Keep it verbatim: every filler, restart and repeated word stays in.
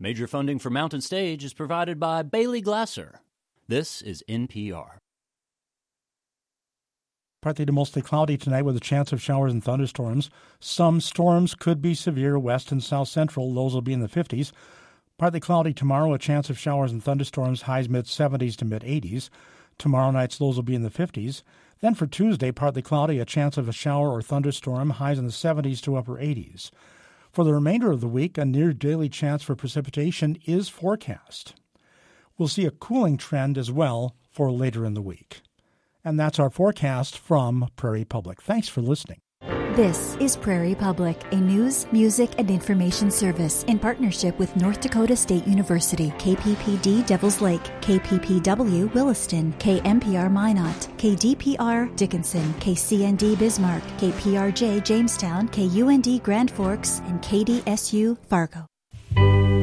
Major funding for Mountain Stage is provided by Bailey Glasser. This is N P R. Partly to mostly cloudy tonight with a chance of showers and thunderstorms. Some storms could be severe west and south central. Lows will be in the fifties. Partly cloudy tomorrow, a chance of showers and thunderstorms, highs mid-seventies to mid-eighties. Tomorrow night's lows will be in the fifties. Then for Tuesday, partly cloudy, a chance of a shower or thunderstorm, highs in the seventies to upper eighties. For the remainder of the week, a near-daily chance for precipitation is forecast. We'll see a cooling trend as well for later in the week. And that's our forecast from Prairie Public. Thanks for listening. This is Prairie Public, a news, music, and information service in partnership with North Dakota State University, K P P D Devils Lake, K P P W Williston, K M P R Minot, K D P R Dickinson, K C N D Bismarck, K P R J Jamestown, K U N D Grand Forks, and K D S U Fargo.